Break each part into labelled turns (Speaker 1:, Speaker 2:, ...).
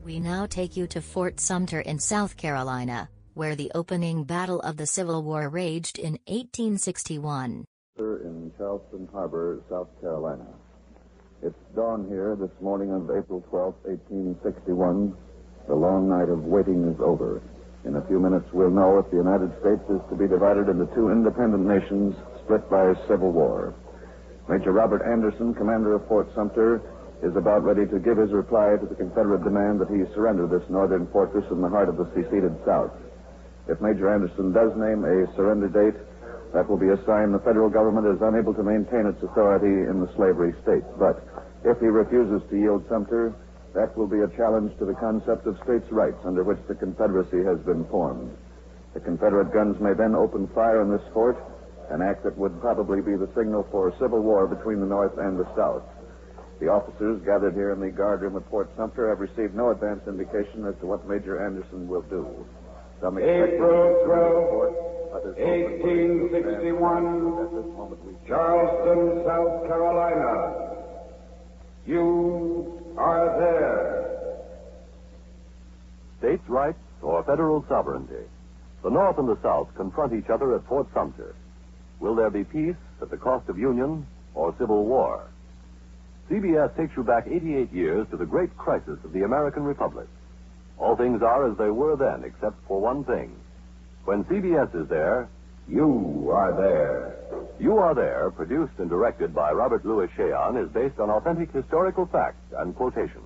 Speaker 1: We now take you to Fort Sumter in South Carolina, where the opening battle of the Civil War raged in 1861.
Speaker 2: In Charleston Harbor, South Carolina. It's dawn here this morning of April 12, 1861. The long night of waiting is over. In a few minutes, we'll know if the United States is to be divided into two independent nations split by a civil war. Major Robert Anderson, commander of Fort Sumter, is about ready to give his reply to the Confederate demand that he surrender this northern fortress in the heart of the seceded South. If Major Anderson does name a surrender date, that will be a sign the federal government is unable to maintain its authority in the slavery states. But if he refuses to yield Sumter, that will be a challenge to the concept of states' rights under which the Confederacy has been formed. The Confederate guns may then open fire in this fort, an act that would probably be the signal for a civil war between the North and the South. The officers gathered here in the guardroom at Fort Sumter have received no advance indication as to what Major Anderson will do.
Speaker 3: April 12, 1861, Charleston, South Carolina. You are there.
Speaker 4: States' rights or federal sovereignty? The North and the South confront each other at Fort Sumter. Will there be peace at the cost of union or civil war? CBS takes you back 88 years to the great crisis of the American Republic. All things are as they were then, except for one thing. When CBS is there,
Speaker 3: you are there.
Speaker 4: You Are There, produced and directed by Robert Louis Cheon, is based on authentic historical facts and quotations.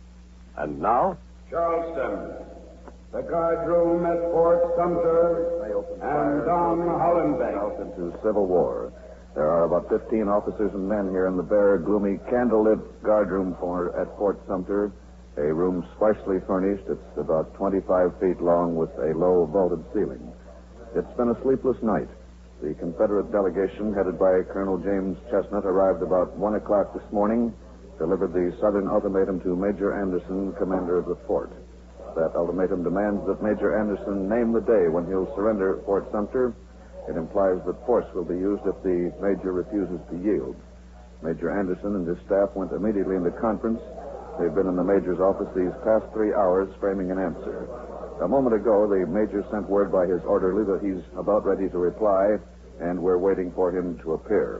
Speaker 4: And now,
Speaker 3: Charleston, the guardroom at Fort Sumter, and Don Hollenbeck.
Speaker 2: Out into civil war. There are about 15 officers and men here in the bare, gloomy, candlelit guardroom at Fort Sumter, a room sparsely furnished. It's about 25 feet long with a low vaulted ceiling. It's been a sleepless night. The Confederate delegation, headed by Colonel James Chestnut, arrived about 1 o'clock this morning, delivered the Southern ultimatum to Major Anderson, commander of the fort. That ultimatum demands that Major Anderson name the day when he'll surrender at Fort Sumter. It implies that force will be used if the major refuses to yield. Major Anderson and his staff went immediately into conference. They've been in the major's office these past 3 hours framing an answer. A moment ago, the major sent word by his orderly that he's about ready to reply, and we're waiting for him to appear.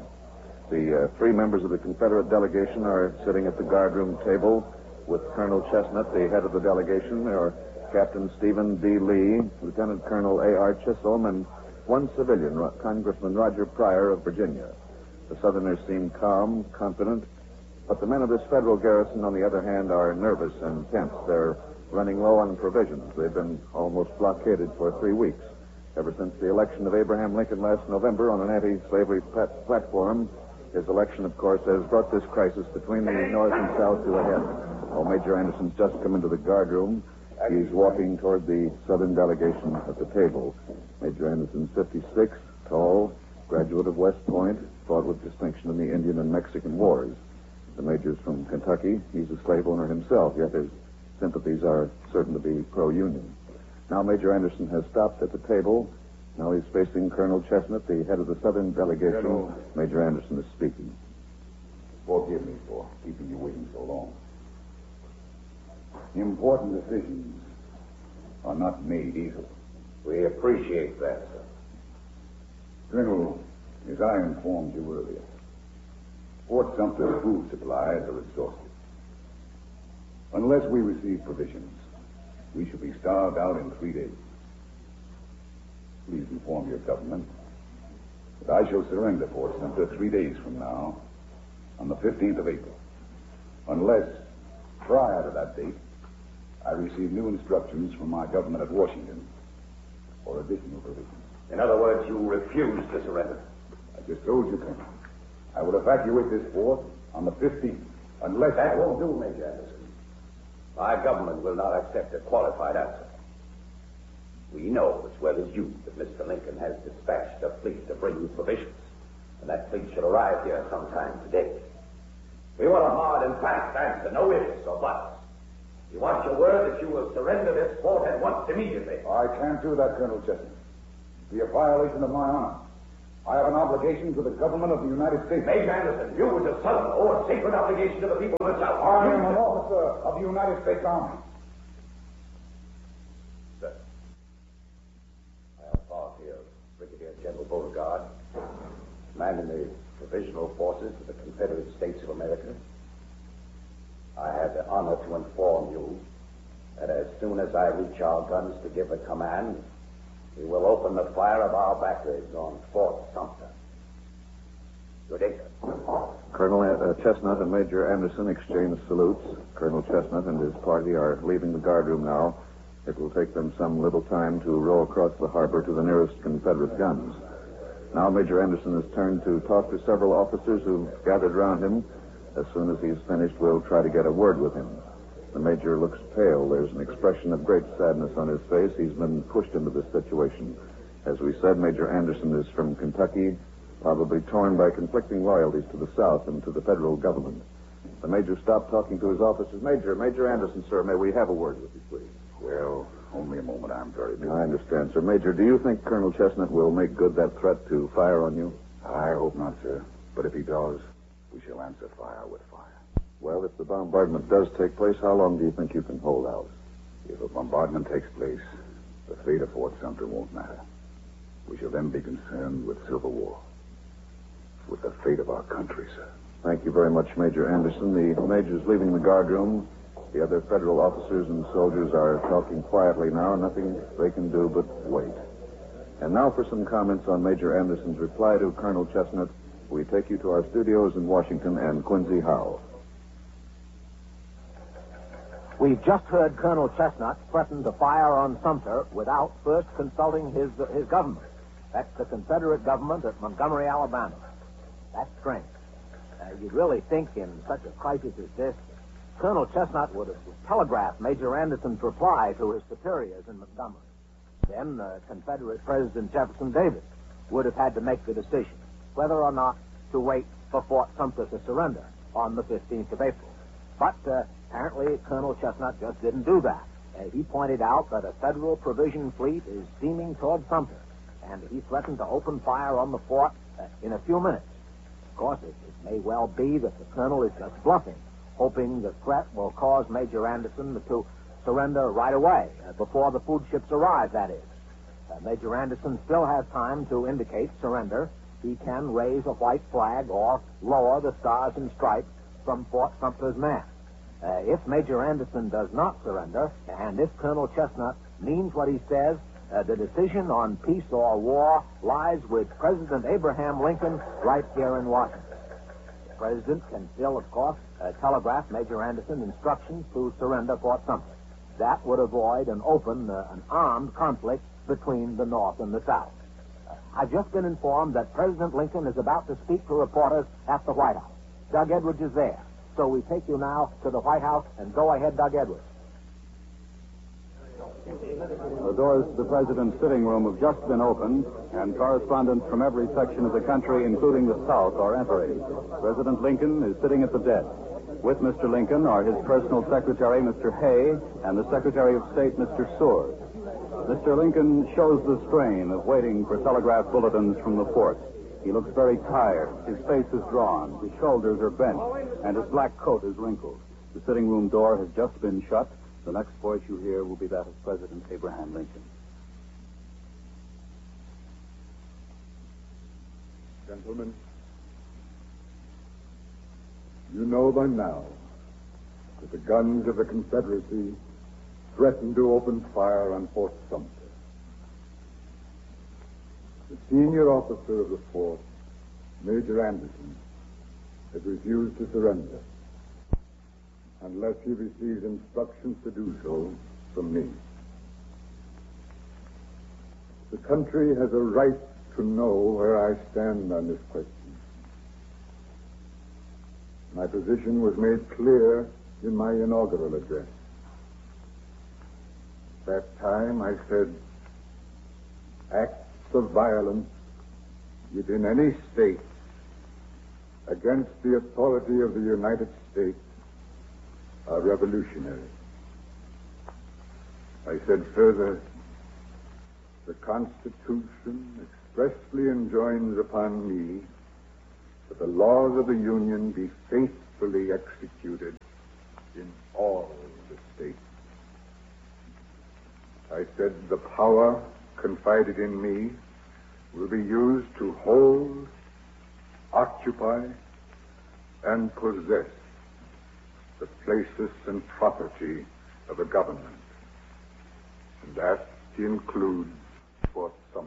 Speaker 2: The three members of the Confederate delegation are sitting at the guardroom table with Colonel Chestnut, the head of the delegation. There are Captain Stephen D. Lee, Lieutenant Colonel A.R. Chisholm, and one civilian, Congressman Roger Pryor of Virginia. The Southerners seem calm, confident, but the men of this federal garrison, on the other hand, are nervous and tense. They're running low on provisions. They've been almost blockaded for 3 weeks. Ever since the election of Abraham Lincoln last November on an anti-slavery platform, his election, of course, has brought this crisis between the North and South to a head. Oh, Major Anderson's just come into the guardroom. He's walking toward the Southern delegation at the table. Major Anderson's 56, tall, graduate of West Point, fought with distinction in the Indian and Mexican wars. The major's from Kentucky. He's a slave owner himself, yet his sympathies are certain to be pro-union. Now Major Anderson has stopped at the table. Now he's facing Colonel Chestnut, the head of the Southern delegation.
Speaker 5: Colonel,
Speaker 2: Major Anderson is speaking.
Speaker 5: Forgive me for keeping you waiting so long. Important decisions are not made easily.
Speaker 3: We appreciate that, sir.
Speaker 5: Colonel, as I informed you earlier, Fort Sumter's food supplies are exhausted. Unless we receive provisions, we shall be starved out in 3 days. Please inform your government that I shall surrender Fort Sumter 3 days from now, on the 15th of April, unless, prior to that date, I receive new instructions from my government at Washington for additional provisions.
Speaker 3: In other words, you refuse to surrender.
Speaker 5: I just told you, Colonel. I will evacuate this fort on the 15th, unless...
Speaker 3: That won't do, Major Anderson. My government will not accept a qualified answer. We know as well as you that Mr. Lincoln has dispatched a fleet to bring you provisions, and that fleet shall arrive here sometime today. We want a hard and fast answer, no ifs or buts. You want your word that you will surrender this fort at once, immediately.
Speaker 5: I can't do that, Colonel Chestnut. It'd be a violation of my honor. I have an obligation to the government of the United States.
Speaker 3: Major Anderson, you as a Southern owe a sacred obligation to the people of the South.
Speaker 5: I am an officer of the United States Army.
Speaker 3: Sir. I am Parker, Brigadier General Beauregard, commanding the provisional forces of the Confederate States of America. I have the honor to inform you that as soon as I reach our guns to give the command, we will open the fire of our batteries on Fort Sumter. Good day, sir.
Speaker 2: Colonel Chestnut and Major Anderson exchange salutes. Colonel Chestnut and his party are leaving the guardroom now. It will take them some little time to row across the harbor to the nearest Confederate guns. Now Major Anderson has turned to talk to several officers who've gathered around him. As soon as he's finished, we'll try to get a word with him. The Major looks pale. There's an expression of great sadness on his face. He's been pushed into this situation. As we said, Major Anderson is from Kentucky, probably torn by conflicting loyalties to the South and to the federal government. The Major stopped talking to his officers. Major Anderson, sir, may we have a word with you, please?
Speaker 5: Well, only a moment. I'm very busy.
Speaker 2: I understand, sir. Major, do you think Colonel Chestnut will make good that threat to fire on you?
Speaker 5: I hope not, sir. But if he does, we shall answer fire with fire.
Speaker 2: Well, if the bombardment does take place, how long do you think you can hold out?
Speaker 5: If a bombardment takes place, the fate of Fort Sumter won't matter. We shall then be concerned with civil war. With the fate of our country, sir.
Speaker 2: Thank you very much, Major Anderson. The Major's leaving the guardroom. The other federal officers and soldiers are talking quietly now. Nothing they can do but wait. And now for some comments on Major Anderson's reply to Colonel Chestnut. We take you to our studios in Washington and Quincy Howe.
Speaker 6: We've just heard Colonel Chestnut threaten to fire on Sumter without first consulting his government. That's the Confederate government at Montgomery, Alabama. That's strange. You'd really think in such a crisis as this, Colonel Chestnut would have telegraphed Major Anderson's reply to his superiors in Montgomery. Then Confederate President Jefferson Davis would have had to make the decision whether or not to wait for Fort Sumter to surrender on the 15th of April. But apparently Colonel Chestnut just didn't do that. He pointed out that a federal provision fleet is steaming toward Sumter, and he threatened to open fire on the fort in a few minutes. Of course, it may well be that the colonel is just bluffing, hoping the threat will cause Major Anderson to surrender right away, before the food ships arrive, that is. Major Anderson still has time to indicate surrender. He can raise a white flag or lower the stars and stripes from Fort Sumter's mast. If Major Anderson does not surrender, and if Colonel Chestnut means what he says, the decision on peace or war lies with President Abraham Lincoln right here in Washington. The President can still, of course, telegraph Major Anderson instructions to surrender Fort Sumter. That would avoid an armed conflict between the North and the South. I've just been informed that President Lincoln is about to speak to reporters at the White House. Doug Edwards is there. So we take you now to the White House, and go ahead, Doug Edwards.
Speaker 7: The doors to the President's sitting room have just been opened, and correspondents from every section of the country, including the South, are entering. President Lincoln is sitting at the desk. With Mr. Lincoln are his personal secretary, Mr. Hay, and the Secretary of State, Mr. Seward. Mr. Lincoln shows the strain of waiting for telegraph bulletins from the fort. He looks very tired. His face is drawn. His shoulders are bent, and his black coat is wrinkled. The sitting room door has just been shut. The next voice you hear will be that of President Abraham Lincoln.
Speaker 8: Gentlemen, you know by now that the guns of the Confederacy threatened to open fire on Fort Sumter. The senior officer of the fort, Major Anderson, has refused to surrender unless he receives instructions to do so from me. The country has a right to know where I stand on this question. My position was made clear in my inaugural address. At that time, I said, acts of violence within any state against the authority of the United States are revolutionary. I said further, the Constitution expressly enjoins upon me that the laws of the Union be faithfully executed in all the states. I said the power confided in me will be used to hold, occupy, and possess the places and property of the government. And that includes Fort Sumter.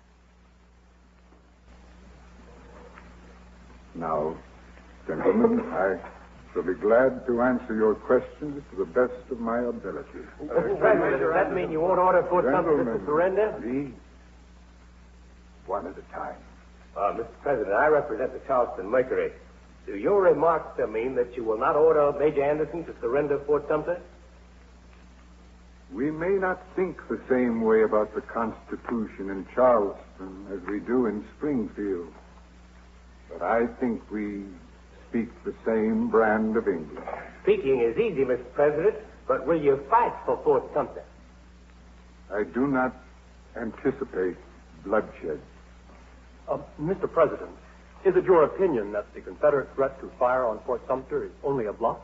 Speaker 8: Now, gentlemen, I shall be glad to answer your questions to the best of my ability.
Speaker 6: Mr. President, does that mean you won't order Fort Sumter to surrender?
Speaker 8: Please, one at a time.
Speaker 6: Mr. President, I represent the Charleston Mercury. Do your remarks mean that you will not order Major Anderson to surrender Fort Sumter?
Speaker 8: We may not think the same way about the Constitution in Charleston as we do in Springfield, but I think we speak the same brand of English.
Speaker 6: Speaking is easy, Mr. President, but will you fight for Fort Sumter?
Speaker 8: I do not anticipate bloodshed.
Speaker 4: Mr. President, is it your opinion that the Confederate threat to fire on Fort Sumter is only a bluff?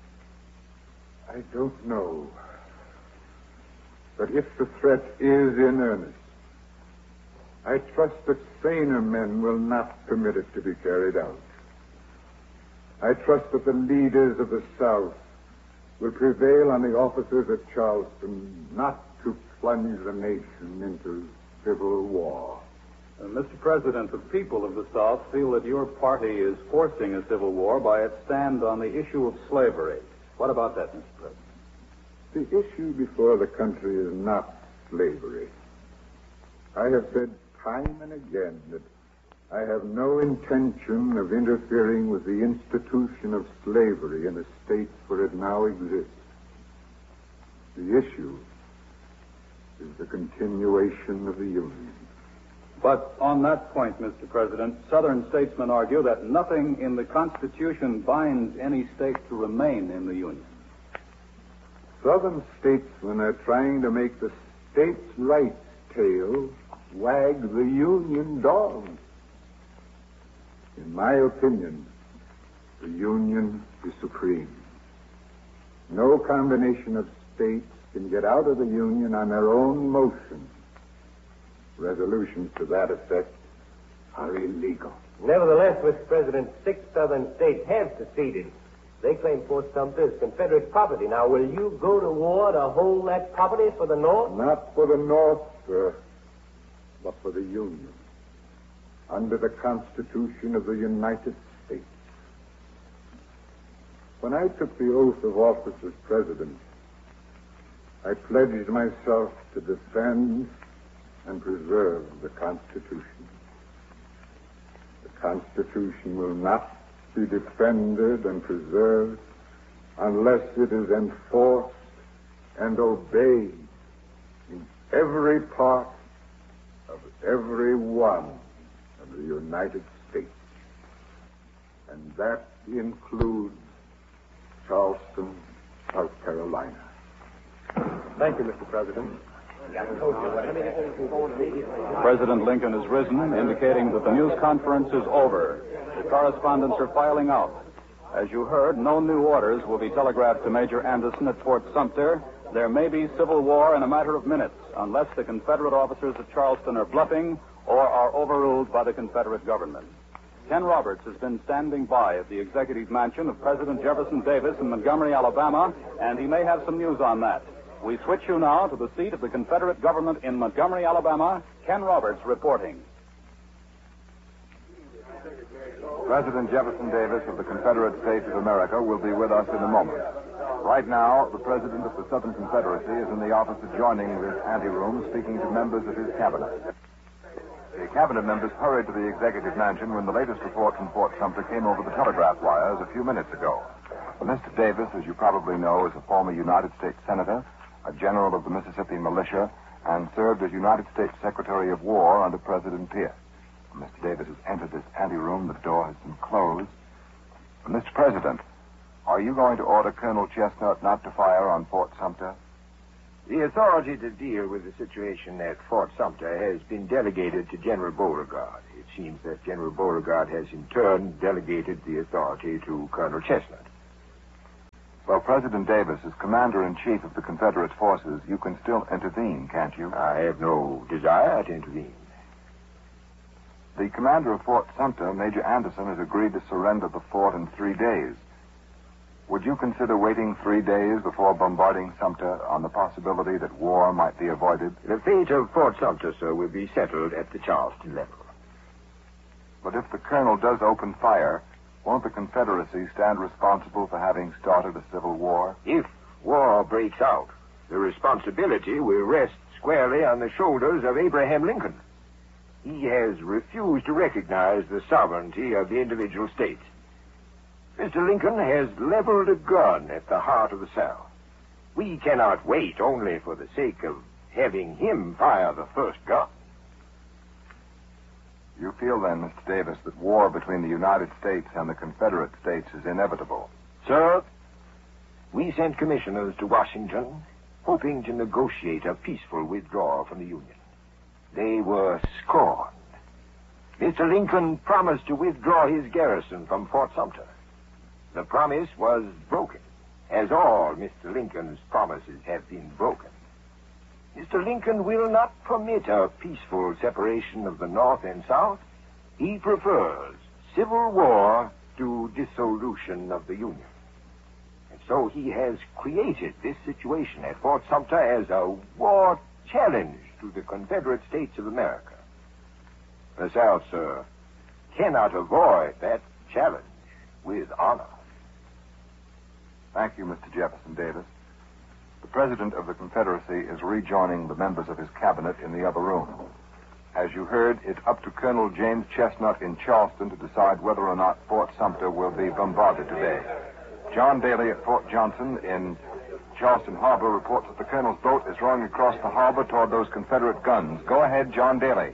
Speaker 8: I don't know. But if the threat is in earnest, I trust that saner men will not permit it to be carried out. I trust that the leaders of the South will prevail on the officers at Charleston not to plunge the nation into civil war.
Speaker 7: Mr. President, the people of the South feel that your party is forcing a civil war by its stand on the issue of slavery. What about that, Mr. President?
Speaker 8: The issue before the country is not slavery. I have said time and again that I have no intention of interfering with the institution of slavery in the state where it now exists. The issue is the continuation of the Union.
Speaker 7: But on that point, Mr. President, Southern statesmen argue that nothing in the Constitution binds any state to remain in the Union.
Speaker 8: Southern statesmen are trying to make the states' rights tail wag the Union dog. In my opinion, the Union is supreme. No combination of states can get out of the Union on their own motion. Resolutions to that effect are illegal.
Speaker 6: Nevertheless, Mr. President, 6 southern states have seceded. They claim Fort Sumter is Confederate property. Now, will you go to war to hold that property for the North?
Speaker 8: Not for the North, sir, but for the Union, under the Constitution of the United States. When I took the oath of office as president, I pledged myself to defend and preserve the Constitution. The Constitution will not be defended and preserved unless it is enforced and obeyed in every part of every one of the United States. And that includes Charleston, South Carolina.
Speaker 4: Thank you, Mr. President.
Speaker 7: President Lincoln has risen, indicating that the news conference is over. The correspondents are filing out. As you heard, no new orders will be telegraphed to Major Anderson at Fort Sumter. There may be civil war in a matter of minutes, unless the Confederate officers at Charleston are bluffing or are overruled by the Confederate government. Ken Roberts has been standing by at the executive mansion of President Jefferson Davis in Montgomery, Alabama, and he may have some news on that. We switch you now to the seat of the Confederate government in Montgomery, Alabama. Ken Roberts reporting.
Speaker 2: President Jefferson Davis of the Confederate States of America will be with us in a moment. Right now, the President of the Southern Confederacy is in the office adjoining this anteroom speaking to members of his cabinet. The cabinet members hurried to the executive mansion when the latest report from Fort Sumter came over the telegraph wires a few minutes ago. Mr. Davis, as you probably know, is a former United States Senator, a general of the Mississippi Militia, and served as United States Secretary of War under President Pierce. Mr. Davis has entered this anteroom. The door has been closed. Mr. President, are you going to order Colonel Chestnut not to fire on Fort Sumter?
Speaker 9: The authority to deal with the situation at Fort Sumter has been delegated to General Beauregard. It seems that General Beauregard has in turn delegated the authority to Colonel Chestnut.
Speaker 10: Well, President Davis, as Commander-in-Chief of the Confederate forces, you can still intervene, can't you?
Speaker 9: I have no desire to intervene.
Speaker 10: The commander of Fort Sumter, Major Anderson, has agreed to surrender the fort in 3 days. Would you consider waiting 3 days before bombarding Sumter on the possibility that war might be avoided?
Speaker 9: The fate of Fort Sumter, sir, will be settled at the Charleston level.
Speaker 10: But if the colonel does open fire, won't the Confederacy stand responsible for having started a civil war?
Speaker 9: If war breaks out, the responsibility will rest squarely on the shoulders of Abraham Lincoln. He has refused to recognize the sovereignty of the individual states. Mr. Lincoln has leveled a gun at the heart of the South. We cannot wait only for the sake of having him fire the first gun.
Speaker 10: You feel then, Mr. Davis, that war between the United States and the Confederate States is inevitable?
Speaker 9: Sir, we sent commissioners to Washington hoping to negotiate a peaceful withdrawal from the Union. They were scorned. Mr. Lincoln promised to withdraw his garrison from Fort Sumter. The promise was broken, as all Mr. Lincoln's promises have been broken. Mr. Lincoln will not permit a peaceful separation of the North and South. He prefers civil war to dissolution of the Union. And so he has created this situation at Fort Sumter as a war challenge to the Confederate States of America. The South, sir, cannot avoid that challenge with honor.
Speaker 10: Thank you, Mr. Jefferson Davis. The President of the Confederacy is rejoining the members of his cabinet in the other room. As you heard, it's up to Colonel James Chestnut in Charleston to decide whether or not Fort Sumter will be bombarded today. John Daly at Fort Johnson in Charleston Harbor reports that the colonel's boat is rowing across the harbor toward those Confederate guns. Go ahead, John Daly.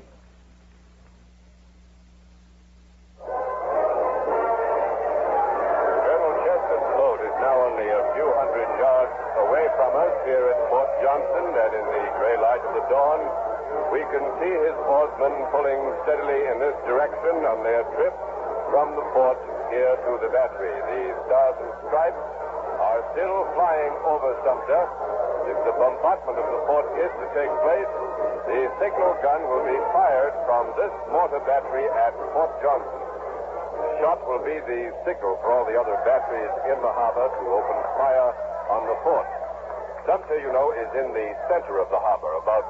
Speaker 11: Colonel Chestnut's boat is now only a few hundred yards away from us here at Fort Johnson, and in the gray light of the dawn, we can see his oarsmen pulling steadily in this direction on their trip from the fort here to the battery. The stars and stripes are still flying over Sumter. If the bombardment of the fort is to take place, the signal gun will be fired from this mortar battery at Fort Johnson. The shot will be the signal for all the other batteries in the harbor to open fire on the fort. Sumter, you know, is in the center of the harbor, about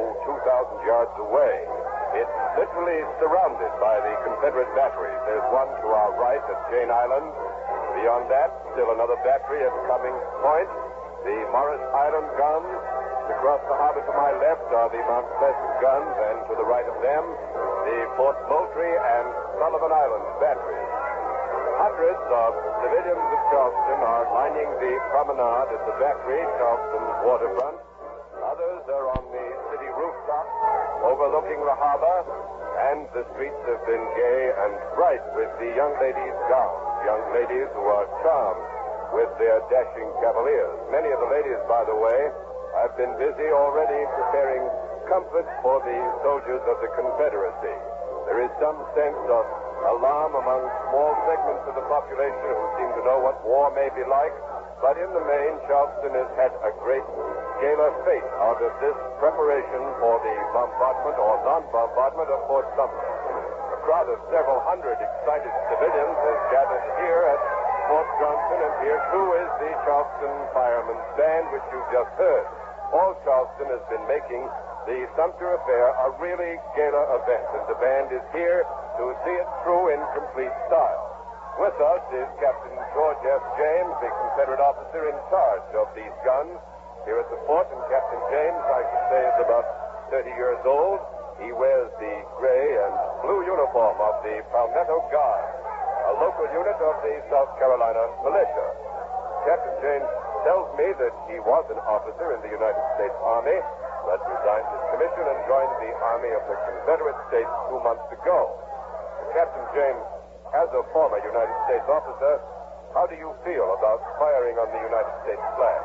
Speaker 11: 2,000 yards away. It's literally surrounded by the Confederate batteries. There's one to our right at Jane Island. Beyond that, still another battery at Cummings Point. The Morris Island guns. Across the harbor to my left are the Mount Pleasant guns, and to the right of them, the Fort Moultrie and Sullivan Island batteries. Hundreds of civilians of Charleston are lining the promenade at the battery, Charleston's waterfront. Others are on the city rooftop overlooking the harbor, and the streets have been gay and bright with the young ladies' gowns, young ladies who are charmed with their dashing cavaliers. Many of the ladies, by the way, have been busy already preparing comfort for the soldiers of the Confederacy. There is some sense of alarm among small segments of the population who seem to know what war may be like, but in the main, Charleston has had a great gala fete out of this preparation for the bombardment or non-bombardment of Fort Sumter. A crowd of several hundred excited civilians has gathered here at Fort Johnson, and here too is the Charleston Firemen's Band, which you've just heard. All Charleston has been making the Sumter affair a really gala event, and the band is here to see it through in complete style. With us is Captain George F. James, the Confederate officer in charge of these guns here at the fort, and Captain James, I should say, is about 30 years old. He wears the gray and blue uniform of the Palmetto Guard, a local unit of the South Carolina militia. Captain James tells me that he was an officer in the United States Army, but resigned his commission and joined the Army of the Confederate States 2 months ago. Captain James, as a former United States officer, how do you feel about firing on the United States flag?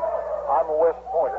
Speaker 12: I'm a West Pointer.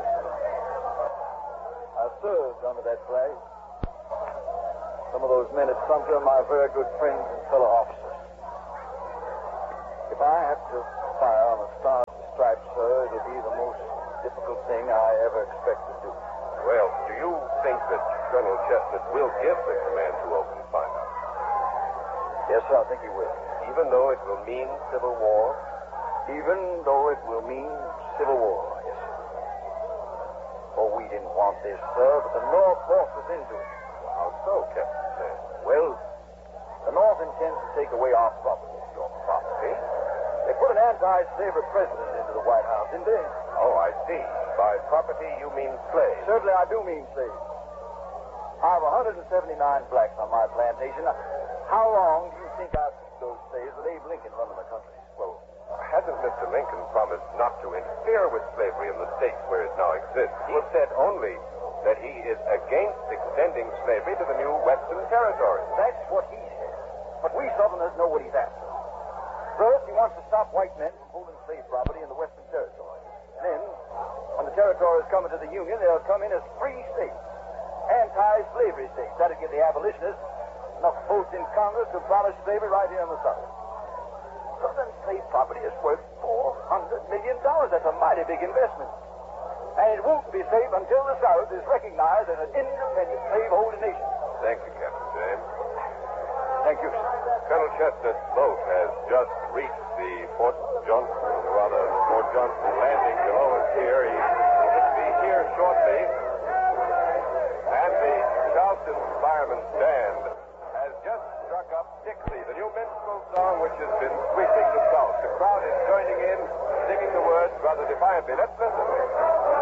Speaker 12: I served under that flag. Some of those men at Sumter are my very good friends and fellow officers. If I have to fire on a Star stripes, sir, it'll be the most difficult thing I ever expect to do.
Speaker 11: Well, do you think that Colonel Chestnut will give the command to open fire?
Speaker 12: Yes, sir, I think he will.
Speaker 11: Even though it will mean civil war?
Speaker 12: Even though it will mean civil war, yes, sir. Oh, we didn't want this, sir, but the North forced us into it.
Speaker 11: How so, Captain Sam?
Speaker 12: Well, the North intends to take away our property. Your property? They put an anti-slavery president into the White House, didn't they?
Speaker 11: Oh, I see. By property, you mean slaves.
Speaker 12: Certainly I do mean slaves. I have 179 blacks on my plantation. Now, how long do you think I'll keep those slaves with Abe Lincoln running the country?
Speaker 11: Well, hasn't Mr. Lincoln promised not to interfere with slavery in the states where it now exists? He said only that he is against extending slavery to the new Western territories.
Speaker 12: That's what he said. But we Southerners know what he's after. First, he wants to stop white men from holding slave property in the Western territory. Then, when the territories come into the Union, they'll come in as free states. Anti-slavery states. That'll give the abolitionists enough votes in Congress to abolish slavery right here in the South. Southern slave property is worth $400 million. That's a mighty big investment. And it won't be safe until the South is recognized as an independent slave-holding nation.
Speaker 11: Thank you, Captain James.
Speaker 12: Thank you, sir.
Speaker 11: Colonel Chestnut's boat has just reached the Fort Johnson landing below us here. He should be here shortly. And the Charleston Firemen's Band has just struck up Dixie, the new minstrel song which has been sweeping the South. The crowd is joining in, singing the words rather defiantly. Let's listen.